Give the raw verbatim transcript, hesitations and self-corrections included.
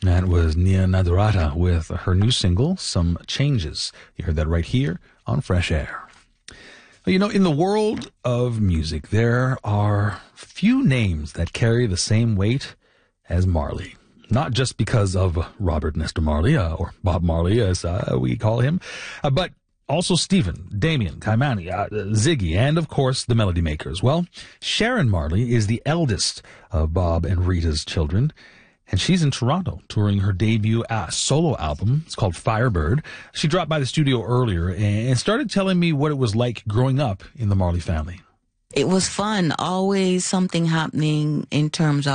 That was Nia Nadarata with her new single, Some Changes. You heard that right here on Fresh Air. You know, in the world of music, there are few names that carry the same weight as Marley. Not just because of Robert Nesta Marley, uh, or Bob Marley, as uh, we call him, uh, but also Stephen, Damien, Kaimani, uh, Ziggy, and, of course, the Melody Makers. Well, Sharon Marley is the eldest of Bob and Rita's children, and she's in Toronto touring her debut uh, solo album. It's called Firebird. She dropped by the studio earlier and started telling me what it was like growing up in the Marley family. It was fun. Always something happening in terms of